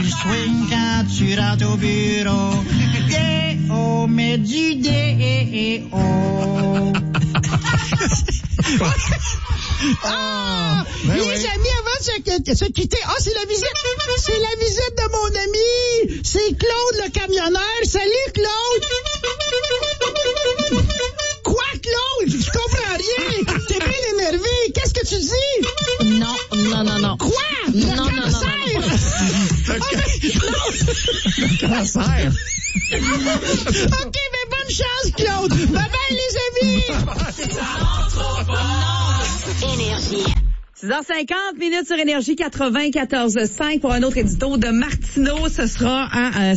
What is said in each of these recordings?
swing quand tu rentres au bureau. D-O, mais du D-E-O. Les amis, avant de se quitter, c'est la visite de mon ami. C'est Claude le camionneur. Salut, Claude. Quoi, Claude? Je comprends rien. T'es bien énervé. Qu'est-ce que tu dis? Non. Quoi? Le cancer? Le cancer. OK, mais bonne chance, Claude. Bye-bye, les amis. Énergie. 6h50 sur Énergie 94.5 pour un autre édito de Martineau. Ce sera à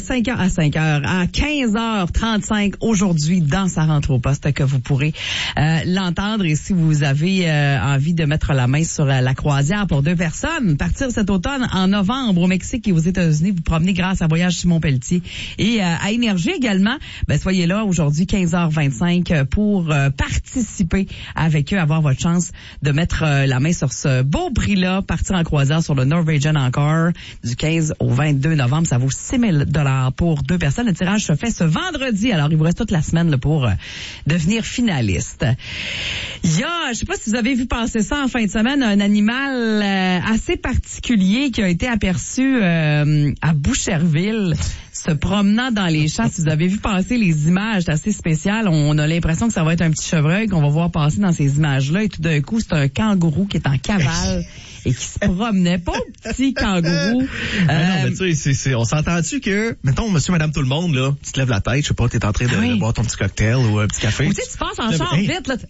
15h35 aujourd'hui dans Sa rentre au poste que vous pourrez l'entendre. Et si vous avez envie de mettre la main sur la croisière pour 2 personnes, partir cet automne en novembre au Mexique et aux États-Unis, vous promenez grâce à Voyage Simon Pelletier et à Énergie également. Soyez là aujourd'hui 15h25 pour participer avec eux, avoir votre chance de mettre la main sur ce beau prix-là, partir en croisière sur le Norwegian Encore du 15 au 22 novembre. Ça vaut 6 000 $ pour 2 personnes. Le tirage se fait ce vendredi. Alors, il vous reste toute la semaine là, pour devenir finaliste. Il y a, je sais pas si vous avez vu passer ça en fin de semaine, un animal assez particulier qui a été aperçu à Boucherville, se promenant dans les champs. Si vous avez vu passer les images, c'est assez spécial. On a l'impression que ça va être un petit chevreuil qu'on va voir passer dans ces images-là. Et tout d'un coup, c'est un kangourou qui est en cavale et qui se promenait. Pas un petit kangourou. Non, mais tu sais, on s'entend-tu que, mettons, monsieur, madame, tout le monde, là, tu te lèves la tête, je sais pas, t'es en train de boire ton petit cocktail ou un petit café. Ou tu sais, tu passes en char vite, là.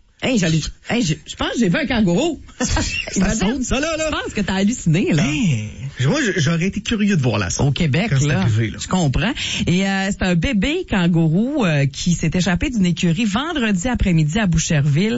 Je pense que j'ai vu un kangourou. Ça saute, ça, là. Je pense que t'as halluciné, là. Moi, j'aurais été curieux de voir la scène. Au Québec, là. Je comprends. Et c'est un bébé kangourou qui s'est échappé d'une écurie vendredi après-midi à Boucherville.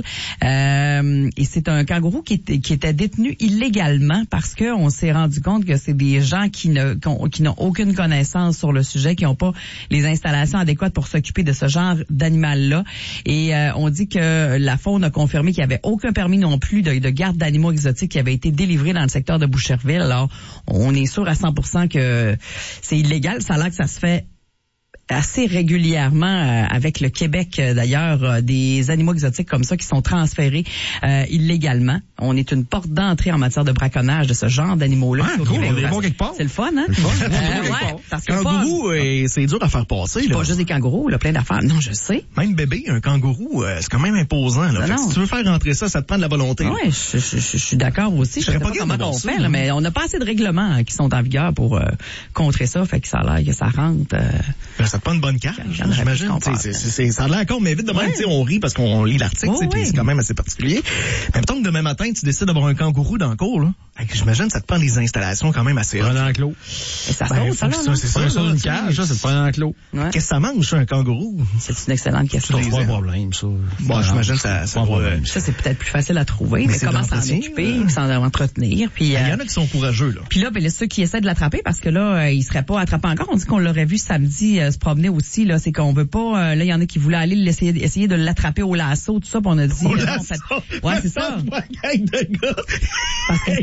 Et c'est un kangourou qui était détenu illégalement parce que on s'est rendu compte que c'est des gens qui n'ont aucune connaissance sur le sujet, qui n'ont pas les installations adéquates pour s'occuper de ce genre d'animal-là. Et on dit que la faune a confirmé qu'il n'y avait aucun permis non plus de garde d'animaux exotiques qui avait été délivré dans le secteur de Boucherville. Alors, on est sûr à 100% que c'est illégal. Ça a l'air que ça se fait assez régulièrement avec le Québec, d'ailleurs, des animaux exotiques comme ça qui sont transférés illégalement. On est une porte d'entrée en matière de braconnage de ce genre d'animaux-là. Ah, cool, on est bon quelque part. C'est le fun, hein? Parce que kangourou, c'est dur à faire passer. C'est là. pas juste des kangourous, là, plein d'affaires. Non, je sais. Même bébé, un kangourou, c'est quand même imposant. Là. Fait que si tu veux faire rentrer ça te prend de la volonté. Oui, je suis d'accord aussi. Je sais pas comment on fait, là, mais on n'a pas assez de règlements qui sont en vigueur pour contrer ça. Fait que ça a l'air que ça rentre... ça te prend une bonne cage, j'imagine. Ça a l'air con, mais vite de même, on rit parce qu'on lit l'article, puis c'est quand même assez particulier. Mais mettons que demain matin, tu décides d'avoir un kangourou dans le cours, là. J'imagine ça te prend des installations quand même assez un enclos. Ça saute, ça, là. C'est ça, une cage, ça, c'est pas un enclos. Qu'est-ce que ça mange, un kangourou? C'est une excellente question. C'est pas un problème, ça. Bon, j'imagine ça ça, c'est peut-être plus facile à trouver, mais comment s'en occuper, s'en entretenir. Puis, il y en a qui sont courageux, là. Puis là, ceux qui essaient de l'attraper, parce que là, il serait pas attrapé encore. On dit qu'on l'aurait vu samedi se promener aussi, là. C'est qu'on veut pas, là, il y en a qui voulaient aller essayer de l'attraper au lasso, tout ça, puis on a dit, ouais, c'est ça. Parce que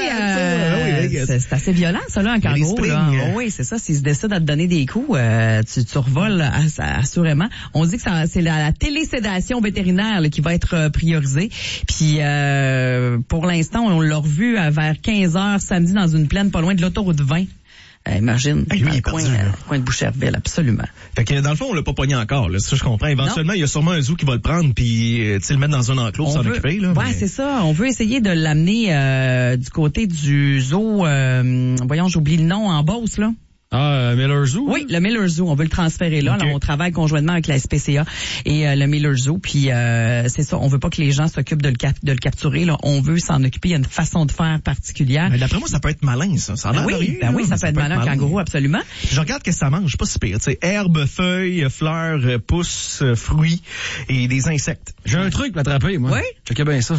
c'est assez violent, ça, là, un kangourou, là. Oui, c'est ça. S'ils se décident à te donner des coups, tu revoles, assurément. On dit que c'est la télésédation vétérinaire, là, qui va être priorisée. Puis, pour l'instant, on l'a revu vers 15h samedi dans une plaine pas loin de l'autoroute 20. Imagine, lui, dans le coin de Boucherville, absolument. Fait que dans le fond, on l'a pas pogné encore, là. Ça, je comprends. Éventuellement, il y a sûrement un zoo qui va le prendre puis le mettre dans un enclos pour s'en occuper, là. Ouais, c'est ça. On veut essayer de l'amener du côté du zoo, voyons, j'oublie le nom, en Beauce, là. Miller Zoo? Oui, le Miller Zoo. On veut le transférer là. Okay. Là, on travaille conjointement avec la SPCA et le Miller Zoo. Puis c'est ça, on veut pas que les gens s'occupent de le capturer. Là. On veut s'en occuper. Il y a une façon de faire particulière. Mais d'après moi, ça peut être malin, ça. Ça a l'air oui, ben oui, ça peut être malin, kangourou, absolument. Je regarde qu'est-ce que ça mange, pas si pire. Tu sais, herbes, feuilles, fleurs, pousses, fruits et des insectes. J'ai un truc pour l'attraper, moi. Oui? Checkez bien ça.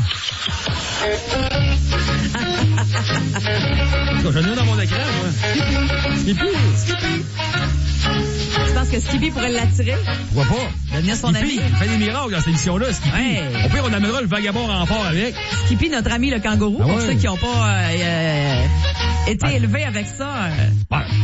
J'en ai un dans mon écran, moi. Skippy. Tu penses que Skippy pourrait l'attirer? Pourquoi pas? Devenir son ami? Il fait des miracles dans cette émission-là, Skippy. Ouais. Au pire, on amènera le vagabond renfort avec. Skippy, notre ami le kangourou, pour ceux qui n'ont pas été élevés avec ça.